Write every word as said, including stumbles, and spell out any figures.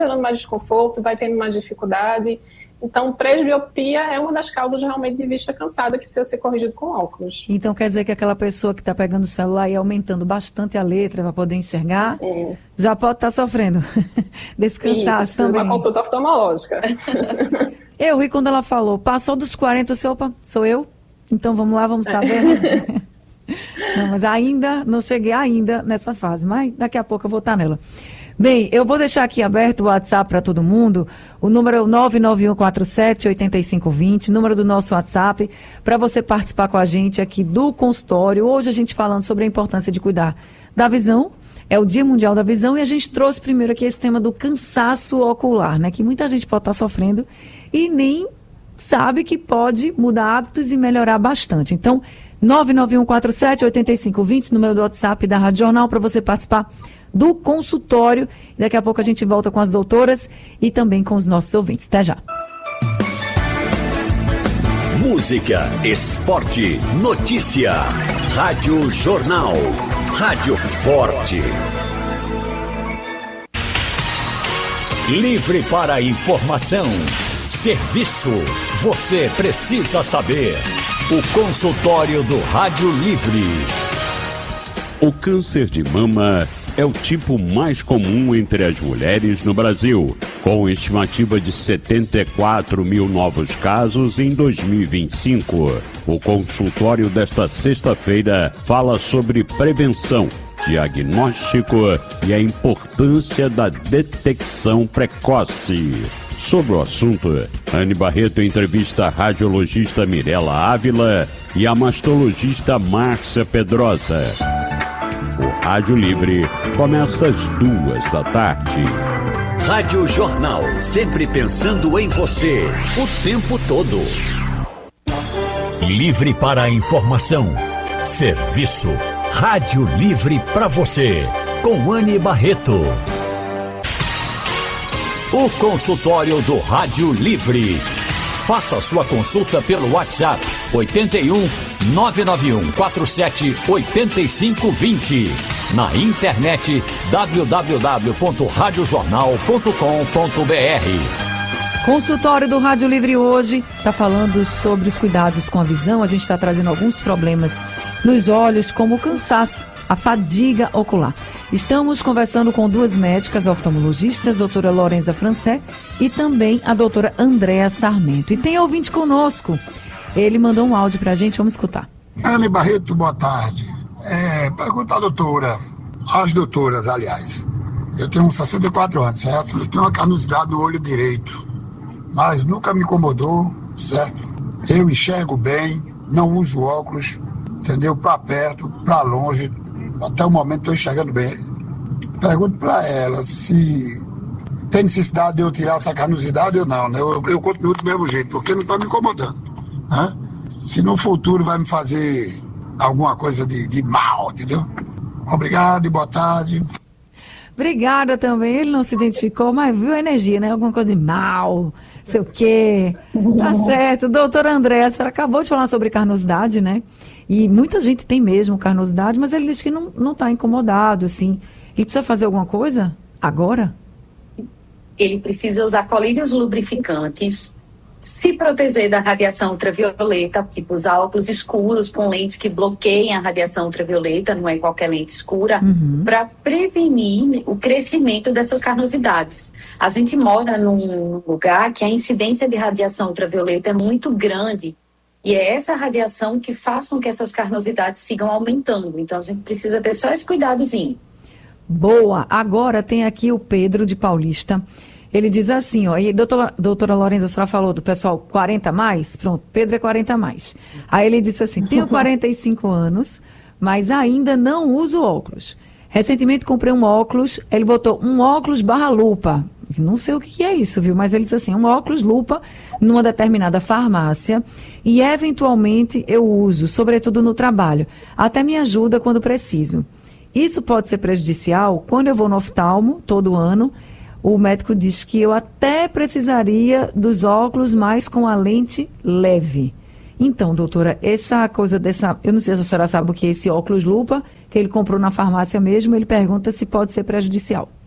gerando mais desconforto, vai tendo mais dificuldade. Então, presbiopia é uma das causas realmente de vista cansada que precisa ser corrigido com óculos. Então, quer dizer que aquela pessoa que está pegando o celular e aumentando bastante a letra para poder enxergar, Sim. já pode estar tá sofrendo desse cansaço Isso, também. Uma consulta oftalmológica. Eu ri quando ela falou, passou dos quarenta, eu disse, opa, sou eu? Então, vamos lá, vamos saber. Né? Não, mas ainda, não cheguei ainda nessa fase, mas daqui a pouco eu vou estar nela. Bem, eu vou deixar aqui aberto o WhatsApp para todo mundo. O número é o nove nove um quatro sete, oito cinco dois zero, número do nosso WhatsApp, para você participar com a gente aqui do consultório. Hoje a gente falando sobre a importância de cuidar da visão. É o Dia Mundial da Visão e a gente trouxe primeiro aqui esse tema do cansaço ocular, né? Que muita gente pode estar sofrendo e nem sabe que pode mudar hábitos e melhorar bastante. Então, nove nove um quatro sete, oito cinco dois zero, número do WhatsApp da Rádio Jornal, para você participar do consultório. Daqui a pouco a gente volta com as doutoras e também com os nossos ouvintes. Até já. Música, esporte, notícia. Rádio Jornal. Rádio Forte. Livre para informação. Serviço. Você precisa saber. O consultório do Rádio Livre. O câncer de mama é o tipo mais comum entre as mulheres no Brasil, com estimativa de setenta e quatro mil novos casos em dois mil e vinte e cinco. O consultório desta sexta-feira fala sobre prevenção, diagnóstico e a importância da detecção precoce. Sobre o assunto, Anne Barreto entrevista a radiologista Mirela Ávila e a mastologista Márcia Pedrosa. O Rádio Livre começa às duas da tarde. Rádio Jornal, sempre pensando em você, o tempo todo. Livre para a informação. Serviço. Rádio Livre para você, com Anne Barreto. O consultório do Rádio Livre. Faça sua consulta pelo WhatsApp oito um, nove nove um quatro sete, oito cinco dois zero. Na internet w w w ponto rádio jornal ponto com ponto b r. Consultório do Rádio Livre hoje está falando sobre os cuidados com a visão. A gente está trazendo alguns problemas nos olhos, como o cansaço, a fadiga ocular. Estamos conversando com duas médicas oftalmologistas, a doutora Lorenza Francé e também a doutora Andréa Sarmento. E tem ouvinte conosco. Ele mandou um áudio para a gente, vamos escutar. Anne Barreto, boa tarde. É, pergunta à doutora, às doutoras, aliás. Eu tenho sessenta e quatro anos, certo? Eu tenho uma canosidade no olho direito, mas nunca me incomodou, certo? Eu enxergo bem, não uso óculos, entendeu? Para perto, para longe. Até o momento estou enxergando bem. Pergunto para ela se tem necessidade de eu tirar essa canosidade ou não, né? Eu, eu continuo do mesmo jeito, porque não está me incomodando, né? Se no futuro vai me fazer alguma coisa de, de mal, entendeu? Obrigado e boa tarde. Obrigada também. Ele não se identificou, mas viu a energia, né? Alguma coisa de mal, sei o quê. Tá certo. Doutora André, a senhora acabou de falar sobre carnosidade, né? E muita gente tem mesmo carnosidade, mas ele diz que não, não tá incomodado, assim. Ele precisa fazer alguma coisa agora? Ele precisa usar colírios lubrificantes, se proteger da radiação ultravioleta, tipo usar óculos escuros com lentes que bloqueiem a radiação ultravioleta, não é qualquer lente escura, uhum. para prevenir o crescimento dessas carnosidades. A gente mora num lugar que a incidência de radiação ultravioleta é muito grande, e é essa radiação que faz com que essas carnosidades sigam aumentando. Então a gente precisa ter só esse cuidadozinho. Boa! Agora tem aqui o Pedro de Paulista. Ele diz assim, ó, e doutora, doutora Lorenza, a senhora falou do pessoal quarenta a mais? Pronto, Pedro é quarenta a mais. Aí ele disse assim, tenho quarenta e cinco anos, mas ainda não uso óculos. Recentemente comprei um óculos, ele botou um óculos barra lupa. Não sei o que é isso, viu? Mas ele disse assim, um óculos lupa numa determinada farmácia e eventualmente eu uso, sobretudo no trabalho. Até me ajuda quando preciso. Isso pode ser prejudicial quando eu vou no oftalmo todo ano. O médico diz que eu até precisaria dos óculos, mas com a lente leve. Então, doutora, essa coisa dessa... Eu não sei se a senhora sabe o que é esse óculos lupa, que ele comprou na farmácia mesmo, ele pergunta se pode ser prejudicial.